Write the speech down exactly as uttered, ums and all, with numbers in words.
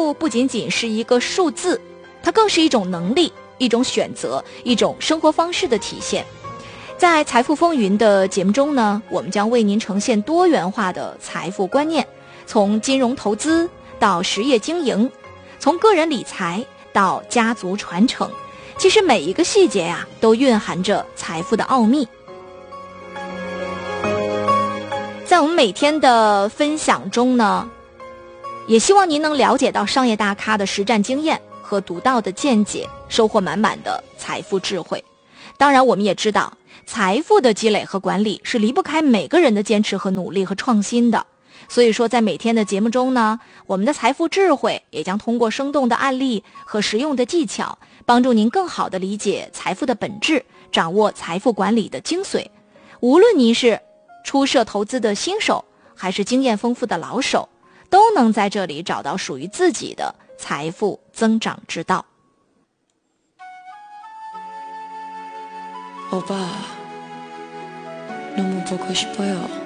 富不仅仅是一个数字，它更是一种能力，一种选择，一种生活方式的体现。在财富风云的节目中呢，我们将为您呈现多元化的财富观念，从金融投资到实业经营，从个人理财到家族传承，其实每一个细节呀、啊，都蕴含着财富的奥秘。在我们每天的分享中呢，也希望您能了解到商业大咖的实战经验和独到的见解，收获满满的财富智慧。当然，我们也知道，财富的积累和管理是离不开每个人的坚持和努力和创新的。所以说，在每天的节目中呢，我们的财富智慧也将通过生动的案例和实用的技巧，帮助您更好地理解财富的本质，掌握财富管理的精髓。无论您是初涉投资的新手，还是经验丰富的老手，都能在这里找到属于自己的财富增长之道。 오빠, 너무 보고 싶어요.